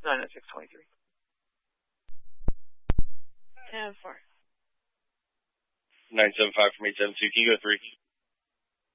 90623. And 4. 975 from 872. Can you go 3?